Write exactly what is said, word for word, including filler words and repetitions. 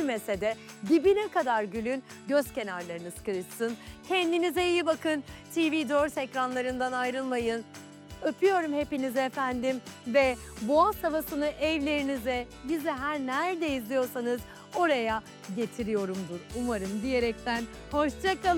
gülmese de dibine kadar gülün, göz kenarlarınız kırışsın. Kendinize iyi bakın. T V dört ekranlarından ayrılmayın. Öpüyorum hepinizi efendim ve Boğaz havasını evlerinize, bizi her nerede izliyorsanız oraya getiriyorumdur umarım diyerekten hoşça kalın.